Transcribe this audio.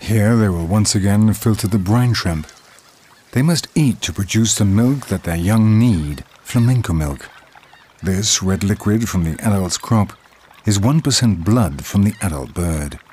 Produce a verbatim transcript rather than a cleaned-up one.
Here they will once again filter the brine shrimp. They must eat to produce the milk that their young need, flamenco milk. This red liquid from the adult's crop is one percent blood from the adult bird.